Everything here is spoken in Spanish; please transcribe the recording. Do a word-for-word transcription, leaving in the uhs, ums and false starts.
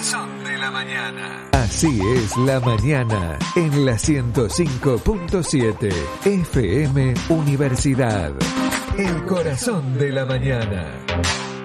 corazón de la mañana. Así es la mañana en la ciento cinco punto siete F M Universidad. El corazón de la mañana.